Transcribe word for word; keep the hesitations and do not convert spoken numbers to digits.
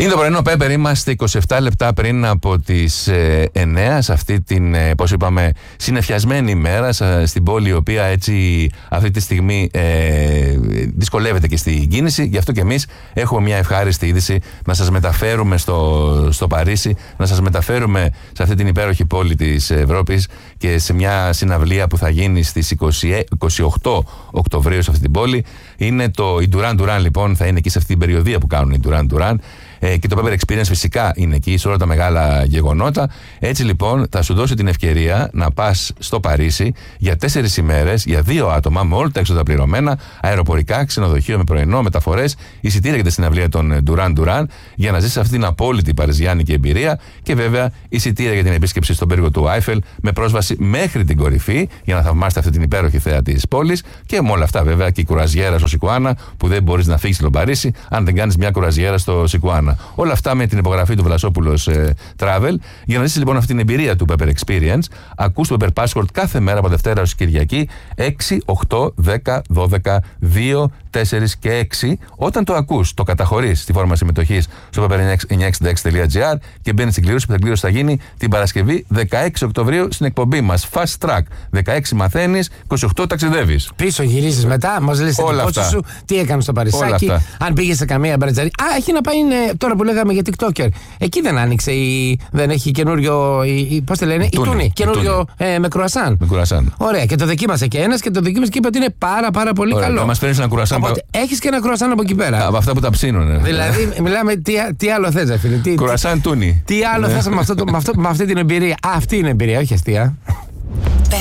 Είναι το πρωινό Πέπερ, είμαστε είκοσι επτά λεπτά πριν από τις ε, εννιά σε αυτή την, ε, πώς είπαμε, συννεφιασμένη ημέρα στην πόλη, η οποία έτσι αυτή τη στιγμή ε, δυσκολεύεται και στην κίνηση. Γι' αυτό και εμείς έχουμε μια ευχάριστη είδηση να σας μεταφέρουμε στο, στο Παρίσι, να σας μεταφέρουμε σε αυτή την υπέροχη πόλη της Ευρώπης και σε μια συναυλία που θα γίνει στις είκοσι οκτώ Οκτωβρίου σε αυτή την πόλη. Είναι το η Duran Duran, λοιπόν, θα είναι εκεί σε αυτή την περιοδία που κάνουν οι Duran Duran. Ε, και το Pepper Experience φυσικά είναι εκεί σε όλα τα μεγάλα γεγονότα. Έτσι λοιπόν θα σου δώσει την ευκαιρία να πας στο Παρίσι για τέσσερις ημέρες, για δύο άτομα, με όλα τα έξοδα πληρωμένα, αεροπορικά, ξενοδοχείο με πρωινό, μεταφορές, εισιτήρια για τη συναυλία των Duran Duran, για να ζήσεις αυτή την απόλυτη παριζιάνικη εμπειρία και βέβαια εισιτήρια για την επίσκεψη στον πύργο του Άιφελ με πρόσβαση μέχρι την κορυφή για να θαυμάσετε αυτή την υπέροχη θέα της πόλης και με όλα αυτά βέβαια και η κουραζιέρα στο Σικουάνα που δεν μπορείς να φύγεις στο Παρίσι αν δεν κάνεις μια κουραζιέρα στο Σικουάνα. Όλα αυτά με την υπογραφή του Βλασόπουλος ε, Travel. Για να ζήσεις λοιπόν αυτή την εμπειρία του Pepper Experience, ακούς το Pepper Passport κάθε μέρα από Δευτέρα ως Κυριακή έξι, οκτώ, δέκα, δώδεκα, δύο, τέσσερα και έξι. Όταν το ακούς, το καταχωρείς στη φόρμα συμμετοχής στο pepper εννιακόσια εξήντα έξι τελεία τζι άρ και μπαίνεις στην κλήρωση που την κλήρωση θα γίνει την Παρασκευή δεκαέξι Οκτωβρίου στην εκπομπή μας Fast Track. δεκαέξι μαθαίνεις, είκοσι οκτώ ταξιδεύεις. Πίσω γυρίζεις μετά, μας λες την υπόψη σου, τι έκανες στο Παρισάκι, αν πήγες σε καμία μπρετζαρή. Α, έχει να πάει είναι, τώρα που λέγαμε για TikToker. Εκεί δεν άνοιξε η. Δεν έχει καινούριο. Πώς τη λένε, η Τούνη. Καινούριο ε, με κρουασάν. Με κρουασάν. Ωραία, και το δοκίμασε και ένας και το δοκίμασε και είπε ότι είναι πάρα πάρα πολύ Ωραία, καλό. Μας παίρνεις ένα κρουασάν. Οπότε έχεις και ένα κρουασάν από εκεί πέρα. Από αυτά που τα ψήνουνε. Δηλαδή, μιλάμε τι, τι άλλο θες, φίλε. Τι, κρουασάν Τούνη. Τι άλλο θες με, αυτό, με, αυτό, με αυτή την εμπειρία. Α, αυτή είναι εμπειρία, όχι αστεία.